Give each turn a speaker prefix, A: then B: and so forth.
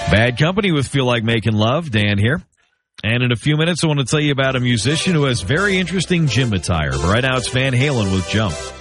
A: Bad Company with Feel Like Making Love. Dan here. And in a few minutes, I want to tell you about a musician who has very interesting gym attire. But right now, it's Van Halen with Jump.